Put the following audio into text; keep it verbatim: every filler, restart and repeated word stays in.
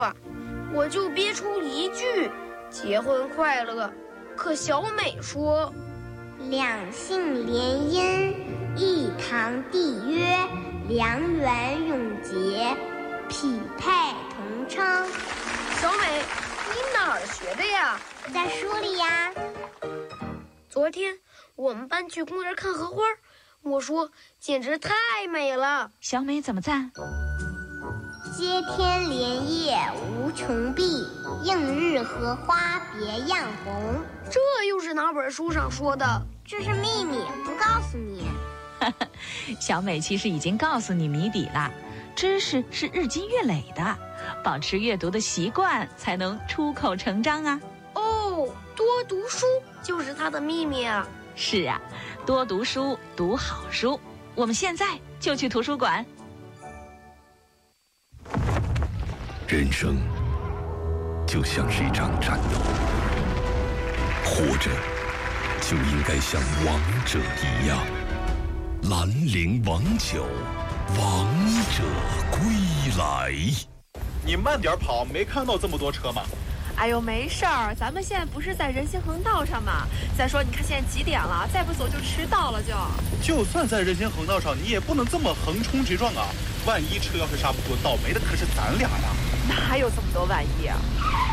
我就憋出一句结婚快乐。可小美说， 两姓联姻，一堂缔约，良缘永结，匹配同称。 小美，你哪儿学的呀？ 在书里呀。 昨天我们班去公园看荷花，我说简直太美了。 小美怎么赞？ 接天莲叶无穷碧，映日荷花别样红。 这又是哪本书上说的？ 这是秘密，不告诉你。 小美其实已经告诉你谜底了，知识是日积月累的，保持阅读的习惯才能出口成章啊。 哦，多读书就是它的秘密啊。 是啊，多读书，读好书。我们现在就去图书馆。 人生就像是一场战斗，活着就应该像王者一样。兰陵王酒，王者归来。 你慢点跑，没看到这么多车吗？ 哎呦，没事儿，咱们现在不是在人行横道上吗？再说，你看现在几点了？再不走就迟到了就。 就算在人行横道上，你也不能这么横冲直撞啊！万一车要是刹不住，倒霉的可是咱俩呀！ 哪有这么多万一啊？